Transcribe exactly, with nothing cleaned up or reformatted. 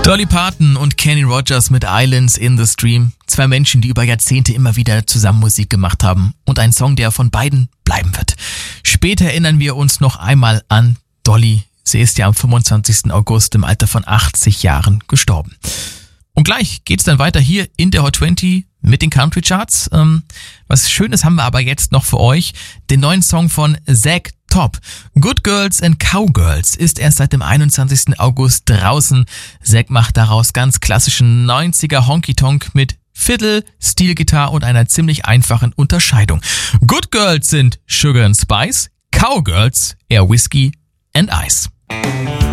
Dolly Parton und Kenny Rogers mit Islands in the Stream. Zwei Menschen, die über Jahrzehnte immer wieder zusammen Musik gemacht haben. Und ein Song, der von beiden bleiben wird. Später erinnern wir uns noch einmal an Dolly. Sie ist ja am fünfundzwanzigsten August im Alter von achtzig Jahren gestorben. Und gleich geht's dann weiter hier in der Hot zwanzig mit den Country Charts. Ähm, was Schönes haben wir aber jetzt noch für euch. Den neuen Song von Zack Top. Good Girls and Cowgirls ist erst seit dem einundzwanzigsten August draußen. Zack macht daraus ganz klassischen neunziger Honky-Tonk mit Fiddle, Steelgitarre und einer ziemlich einfachen Unterscheidung. Good Girls sind Sugar and Spice, Cowgirls eher Whiskey and Ice.